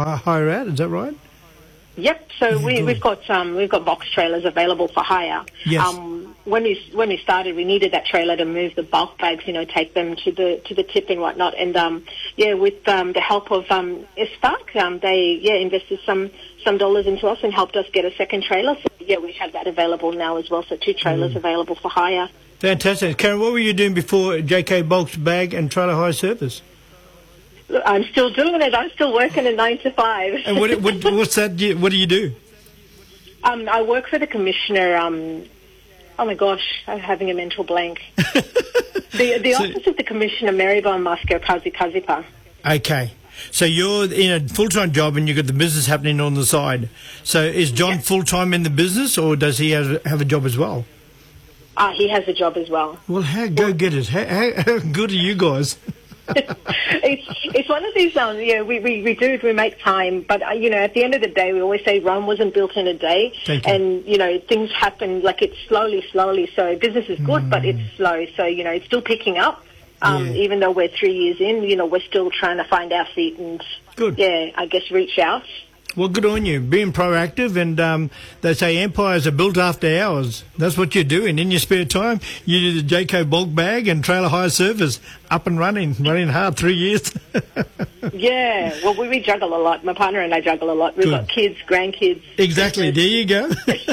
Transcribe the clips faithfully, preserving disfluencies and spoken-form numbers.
hi- hire out. Is that right? Yep. So we, good. we've got um, we've got box trailers available for hire. Yes. Um, when we when we started, we needed that trailer to move the bulk bags, you know, take them to the to the tip and whatnot. And um, yeah, with um, the help of um, Spark, um, they yeah invested some some dollars into us and helped us get a second trailer. So yeah, we have that available now as well. So two trailers mm. available for hire. Fantastic, Karen. What were you doing before J K Bulk's Bag and Trailer Hire Service? I'm still doing it. I'm still working a nine to five. And what, what, what's that? What do you do? Um, I work for the commissioner. Um, oh my gosh, I'm having a mental blank. the the so, office of the commissioner, Maribel Musco Kazi-Kazipa. Okay, so you're in a full time job and you've got the business happening on the side. So is John yes. full time in the business, or does he have, have a job as well? Ah, uh, he has a job as well. Well, how go get it? How, how, how good are you guys? it's it's one of these um yeah we, we, we do we make time, but uh, you know, at the end of the day, we always say Rome wasn't built in a day. Thank you. And you know, things happen like it's slowly slowly so business is good mm. but it's slow, so you know, it's still picking up. Um yeah. Even though we're three years in, you know, we're still trying to find our feet and good. yeah I guess reach out. Well, good on you, being proactive, and um, they say empires are built after hours. That's what you're doing in your spare time. You do the J K Bulk Bag and Trailer Hire Service, up and running, running hard, three years. Yeah, well, we, we juggle a lot. My partner and I juggle a lot. We've good. got kids, grandkids. Exactly, there you go.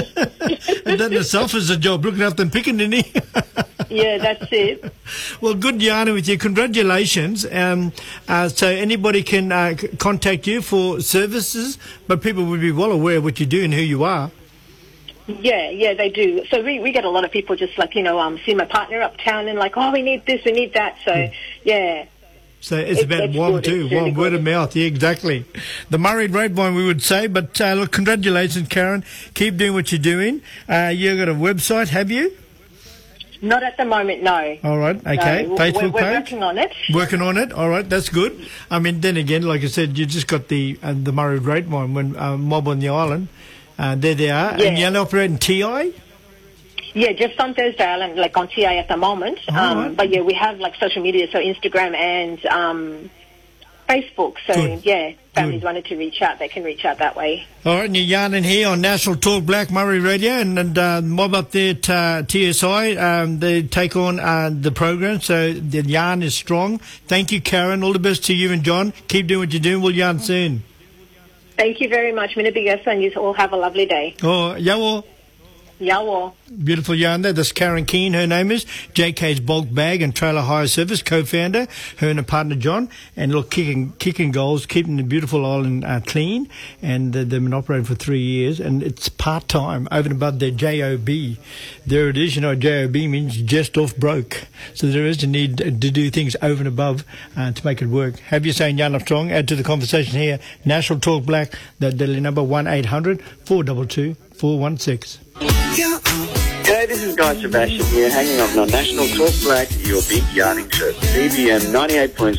And that itself is a job, looking after them pickaninny. Yeah, that's it. Well, good yarning with you. Congratulations. Um, uh, so anybody can uh, c- contact you for services, but people would be well aware of what you do and who you are. Yeah, yeah, they do. So we, we get a lot of people just like, you know, um, see my partner uptown and like, oh, we need this, we need that. So, mm. yeah. So it's, it's about it's one, too, one really word of mouth. Yeah, exactly. The Murray Red Wine, we would say. But uh, look, congratulations, Karen. Keep doing what you're doing. Uh, you've got a website, have you? Not at the moment, no. All right, okay. No, Facebook we're, we're page? working on it. Working on it, all right, that's good. I mean, then again, like I said, you just got the uh, the Murray Red Wine when uh, Mob on the Island. Uh, there they are. Yeah. And you only operate in T I? Yeah, just on Thursday Island, like on T I at the moment. Oh, um, right. But yeah, we have like social media, so Instagram and um, Facebook. So good. yeah, families good. wanted to reach out, they can reach out that way. All right, and you're yarning here on National Talk Black Murray Radio, and, and uh, Mob up there at uh, T S I, um, they take on uh, the program, so the yarn is strong. Thank you, Karen. All the best to you and John. Keep doing what you're doing. We'll yarn soon. Thank you very much. Minabigasa, and you all have a lovely day. Oh, yawo. Yawo. Beautiful yarn there. That's Karen Keane, her name is. J K's Bulk Bag and Trailer Hire Service, co-founder, her and her partner John. And look, kicking kicking goals, keeping the beautiful island uh, clean. And uh, they've been operating for three years. And it's part-time, over and above their J O B. There it is. You know, J O B means just off broke. So there is a need to do things over and above uh, to make it work. Have you saying Yarn Up Strong? Add to the conversation here. National Talk Black, the daily number one eight hundred four two two four one six. G'day, this is Guy Sebastian here, hanging on National Talk Black, your big yarning show. C B M ninety-eight point